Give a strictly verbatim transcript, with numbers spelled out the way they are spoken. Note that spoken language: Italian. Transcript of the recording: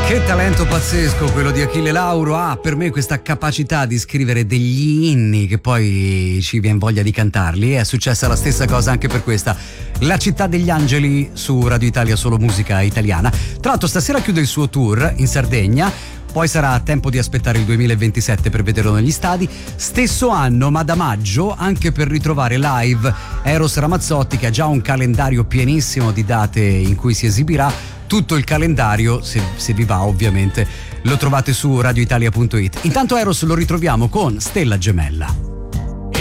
Che talento pazzesco quello di Achille Lauro. Ha per me questa capacità di scrivere degli inni che poi ci viene voglia di cantarli. È successa la stessa cosa anche per questa, La città degli angeli, su Radio Italia, solo musica italiana. Tra l'altro stasera chiude il suo tour in Sardegna, poi sarà tempo di aspettare il duemilaventisette per vederlo negli stadi. Stesso anno, ma da maggio, anche per ritrovare live Eros Ramazzotti, che ha già un calendario pienissimo di date in cui si esibirà. Tutto il calendario, se, se vi va ovviamente, lo trovate su radioitalia punto it. Intanto Eros lo ritroviamo con Stella Gemella.